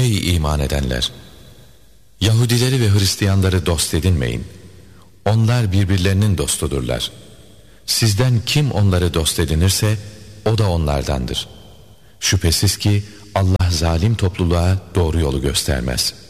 Ey iman edenler! Yahudileri ve Hristiyanları dost edinmeyin. Onlar birbirlerinin dostudurlar. Sizden kim onları dost edinirse o da onlardandır. Şüphesiz ki Allah zalim topluluğa doğru yolu göstermez.